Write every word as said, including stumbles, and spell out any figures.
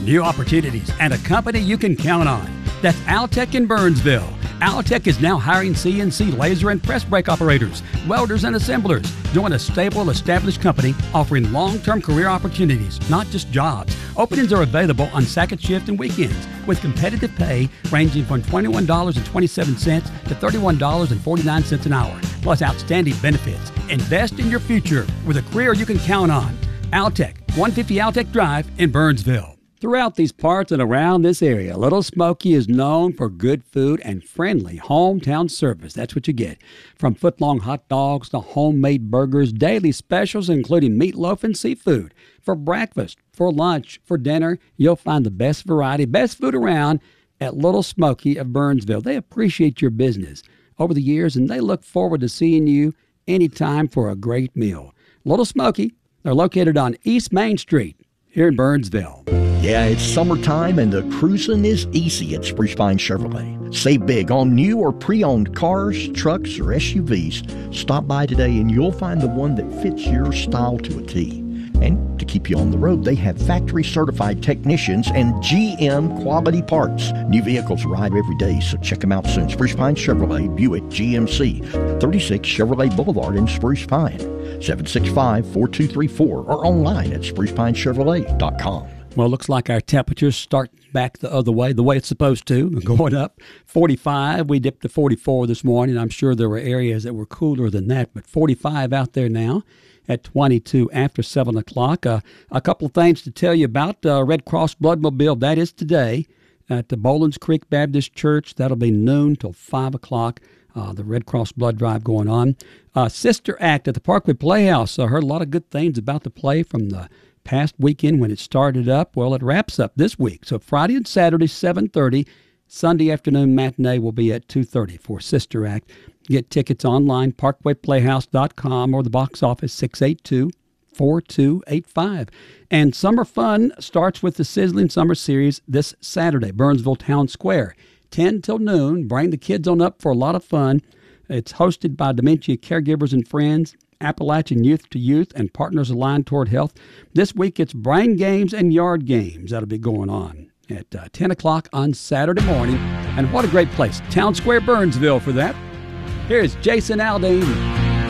new opportunities, and a company you can count on. That's Altec in Burnsville. Altec is now hiring C N C laser and press brake operators, welders, and assemblers. Join a stable, established company offering long-term career opportunities, not just jobs. Openings are available on second shift and weekends with competitive pay ranging from twenty-one dollars and twenty-seven cents to thirty-one dollars and forty-nine cents an hour, plus outstanding benefits. Invest in your future with a career you can count on. Altec, one fifty Altec Drive in Burnsville. Throughout these parts and around this area, Little Smoky is known for good food and friendly hometown service. That's what you get. From foot-long hot dogs to homemade burgers, daily specials including meatloaf and seafood. For breakfast, for lunch, for dinner, you'll find the best variety, best food around at Little Smoky of Burnsville. They appreciate your business over the years, and they look forward to seeing you anytime for a great meal. Little Smoky, they're located on East Main Street here in Burnsville. Yeah, it's summertime and the cruising is easy at Spruce Pine Chevrolet. Save big on new or pre-owned cars, trucks, or S U Vs. Stop by today and you'll find the one that fits your style to a T. And to keep you on the road, they have factory-certified technicians and G M quality parts. New vehicles arrive every day, so check them out soon. Spruce Pine Chevrolet, Buick G M C, thirty-six Chevrolet Boulevard in Spruce Pine. seven six five, four two three four or online at spruce pine chevrolet dot com. Well, it looks like our temperatures start back the other way, the way it's supposed to, going up. forty-five, we dipped to forty-four this morning. I'm sure there were areas that were cooler than that, but forty-five out there now at twenty-two after seven o'clock. Uh, a couple of things to tell you about. Uh, Red Cross Bloodmobile, that is today at the Bolins Creek Baptist Church. That'll be noon till five o'clock. Uh, the Red Cross Blood Drive going on. Uh, Sister Act at the Parkway Playhouse. I heard a lot of good things about the play from the past weekend when it started up. Well, it wraps up this week. So Friday and Saturday, seven thirty. Sunday afternoon matinee will be at two thirty for Sister Act. Get tickets online, parkway playhouse dot com or the box office six eight two, four two eight five. And summer fun starts with the Sizzling Summer Series this Saturday, Burnsville Town Square. ten till noon. Bring the kids on up for a lot of fun. It's hosted by Dementia Caregivers and Friends, Appalachian Youth to Youth, and Partners Aligned Toward Health. This week it's brain games and yard games that'll be going on at uh, ten o'clock on Saturday morning. And what a great place. Town Square, Burnsville for that. Here's Jason Aldean.